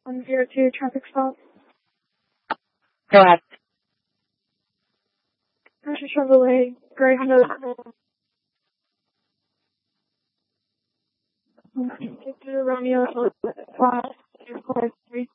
102 traffic stop. Go ahead. Porsche Chevrolet, gray Honda. 50 Romeo, 5, 3.